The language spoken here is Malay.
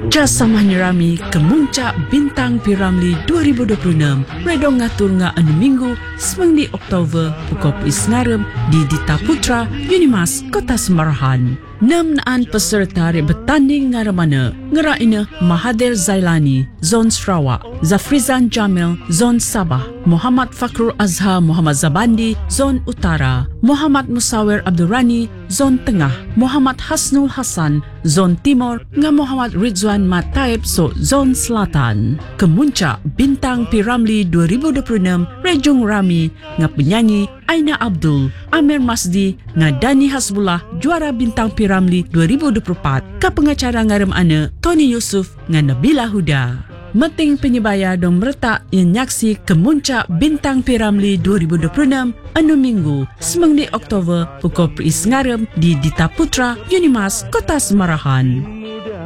Jasamah Rami Kemuncak Bintang Piramli 2026 redong ngatur nga anu minggu semang di Oktober pukul isngarem di Dita Putra Unimas Kota Semarahan. 6 peserta bertanding ngaramana ngeraina Mahathir Zailani Zon Sarawak, Zafrizan Jamil Zon Sabah, Muhammad Fakrul Azhar Muhammad Zabandi Zon Utara, Muhammad Musawir Abdurrani Zon Tengah, Muhammad Hasnul Hasan Zon Timur nga Muhammad Ridzuan Mataib Zon Selatan. Kemuncak Bintang Piramli 2026 Rejung Rami nga penyanyi Aina Abdul, Amir Masdi nga Dani Hasbullah juara Bintang Piramli 2024. Ka pengacara ngarem ana Tony Yusuf nga Nabila Huda. Meting penyebaya dong meretak yang nyaksi Kemuncak Bintang Piramli 2026 anu minggu semang di Oktober pukul 9 di Dita Putra Unimas Kota Semarahan.